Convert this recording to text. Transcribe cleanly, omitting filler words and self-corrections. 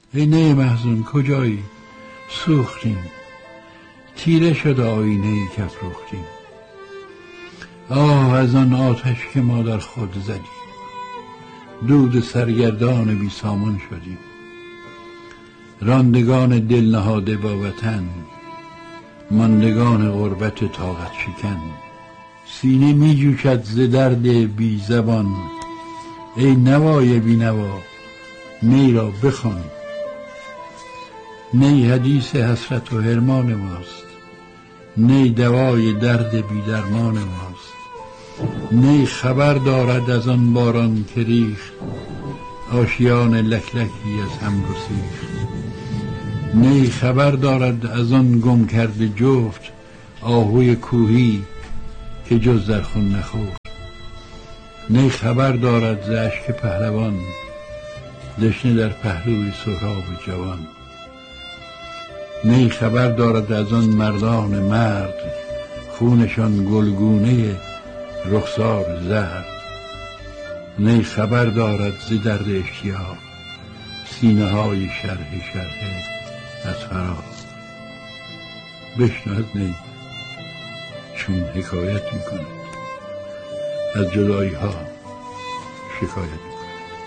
ای نی محزون کجایی؟ سوختیم، تیره شد آینه‌ای که افروختیم. آه از آن آتش که ما در خود زدیم، دود سرگردان بی سامان شدیم. راندگان دل نهاده با وطن، ماندگان غربت طاقت شکن. سینه می جوشد ز درد بی زبان، ای نوای بی نوا نی را بخوان. نی حدیث حسرت و حرمان ماست، نی دوای درد بی درمان ماست. نی خبر دارد از آن باران که ریخت، آشیان لکلکی از هم گسیخت. نی خبر دارد از آن گم کرده جفت، آهوی کوهی که جز در خون نخفت. نی خبر دارد ز اشک پهلوان، دشنه در پهلوی سهراب جوان. نی خبر دارد از آن مردان مرد، خونشان گلگونه رخسار زرد. نی خبر دارد ز درد اشتیاق، سینه های شرح شرح از فراق. بشنو از نی چون حکایت می کند، از جدایی ها شکایت.